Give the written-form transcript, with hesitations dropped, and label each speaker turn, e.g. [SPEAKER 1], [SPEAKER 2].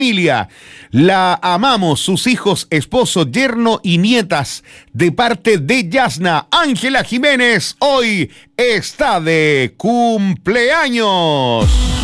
[SPEAKER 1] familia. La amamos, sus hijos, esposo, yerno y nietas, de parte de Yasna. Ángela Jiménez hoy está de cumpleaños.